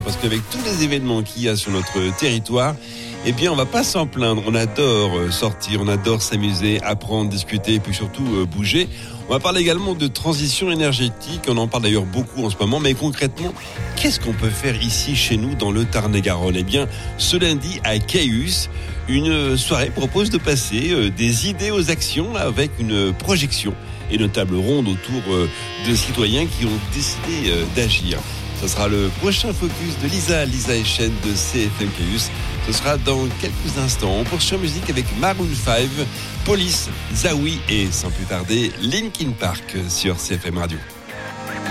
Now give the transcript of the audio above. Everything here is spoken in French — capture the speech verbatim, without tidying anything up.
parce qu'avec tous les événements qu'il y a sur notre territoire, eh bien, on va pas s'en plaindre. On adore sortir, on adore s'amuser, apprendre, discuter, et puis surtout euh, bouger. On va parler également de transition énergétique. On en parle d'ailleurs beaucoup en ce moment. Mais concrètement, qu'est-ce qu'on peut faire ici, chez nous, dans le Tarn-et-Garonne ? Eh bien, ce lundi, à Caïus, une soirée propose de passer euh, des idées aux actions avec une projection et une table ronde autour euh, de citoyens qui ont décidé euh, d'agir. Ce sera le prochain focus de Lisa, Lisa Echen de C F M Caïus. Ce sera dans quelques instants. On poursuit en musique avec Maroon cinq, Police, Zawi et sans plus tarder, Linkin Park sur C F M Radio.